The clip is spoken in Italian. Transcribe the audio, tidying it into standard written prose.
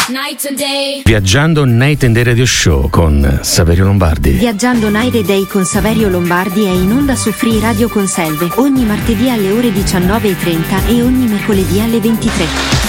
Night and day. Viaggiando Night and Day Radio Show con Saverio Lombardi. Viaggiando Night and Day con Saverio Lombardi è in onda su Free Radio Conselve ogni martedì alle ore 19:30 e ogni mercoledì alle 23.